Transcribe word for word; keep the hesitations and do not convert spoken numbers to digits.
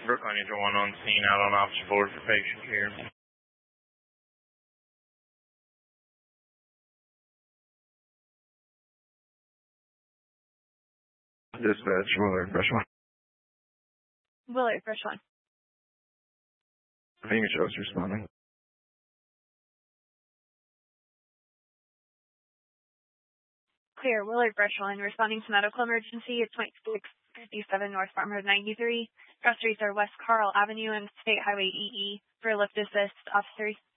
I need one on scene out on officer board for patient care. Dispatch, Willard, Fresh One. Willard, Fresh One. Finger Joe's responding. Clear, Willard, Fresh One, responding to medical emergency. It's point six fifty-seven North Farm Road ninety-three. Cross streets are West Carl Avenue and State Highway E E for lift assist, officer